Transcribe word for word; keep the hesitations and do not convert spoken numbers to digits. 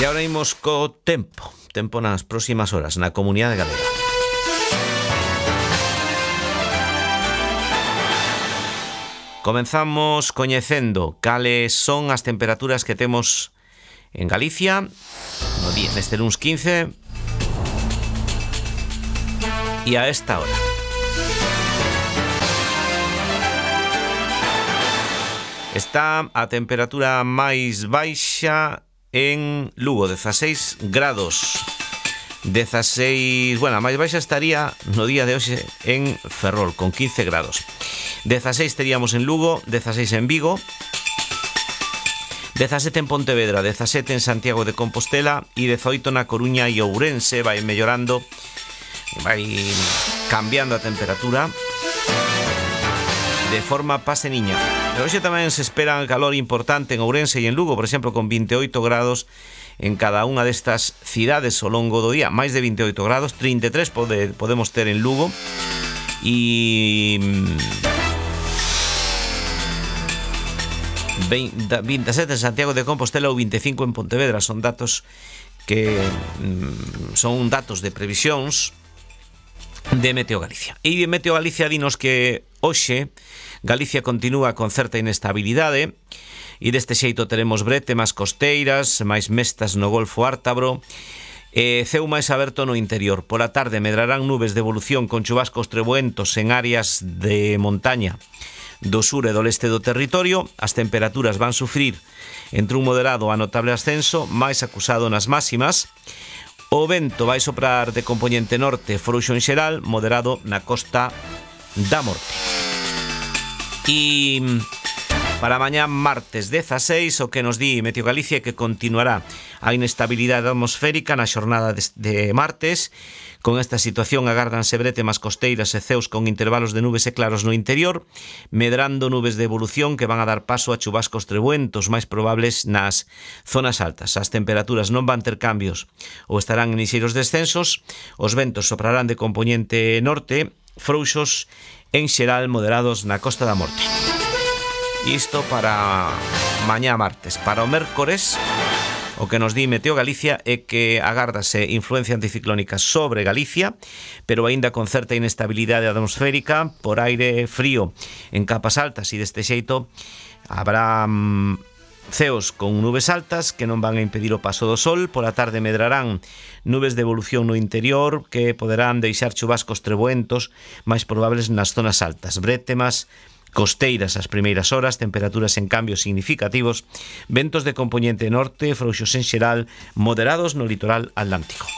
E agora imos co tempo. Tempo nas próximas horas na Comunidade Galega. Comenzamos coñecendo cales son as temperaturas que temos en Galicia no día neste luns quince e a esta hora. Está a temperatura máis baixa en Lugo, dezaseis grados. dezaseis, bueno, a máis baixa estaría no día de hoxe en Ferrol, con quince grados. dezaseis teríamos en Lugo, dezaseis en Vigo, dezasete en Pontevedra, dezasete en Santiago de Compostela e dezoito na Coruña e Ourense. Vai mellorando, vai cambiando a temperatura de forma paseniña. Pero hoxe tamén se espera calor importante en Ourense e en Lugo, por exemplo, con veintioito grados en cada unha destas cidades ao longo do día. Máis de veintioito grados, trinta e tres pode, podemos ter en Lugo e veintesete en Santiago de Compostela ou vinte e cinco en Pontevedra. Son datos que son datos de previsións de Meteo Galicia. E de Meteo Galicia dinos que hoxe Galicia continúa con certa inestabilidade e deste xeito teremos bretemas costeiras, máis mestas no Golfo Ártabro e ceu máis aberto no interior. Pola tarde medrarán nubes de evolución con chubascos trebuentos en áreas de montaña do sur e do leste do territorio. As temperaturas van sufrir entre un moderado a notable ascenso, máis acusado nas máximas. O vento vai soprar de compoñente norte, frouxo en xeral, moderado na Costa da Morte. E para mañá martes dezaseis, o que nos di Meteo Galicia é que continuará a inestabilidade atmosférica na xornada de, de martes. Con esta situación agárdanse bretemas costeiras e ceus con intervalos de nubes e claros no interior, medrando nubes de evolución que van a dar paso a chubascos trebuentos máis probables nas zonas altas. As temperaturas non van ter cambios ou estarán en lixeiros descensos. Os ventos soprarán de compoñente norte, frouxos en xeral, moderados na Costa da Morte. Isto para mañá martes. Para o mércores, o que nos di Meteo Galicia é que agárdase influencia anticiclónica sobre Galicia, pero aínda con certa inestabilidade atmosférica por aire frío en capas altas, e deste xeito habrá mm, ceos con nubes altas que non van a impedir o paso do sol. Pola tarde medrarán nubes de evolución no interior que poderán deixar chubascos trebuentos máis probables nas zonas altas, bretemas costeiras as primeiras horas, temperaturas en cambios significativos, ventos de compoñente norte, frouxos en xeral, moderados no litoral atlántico.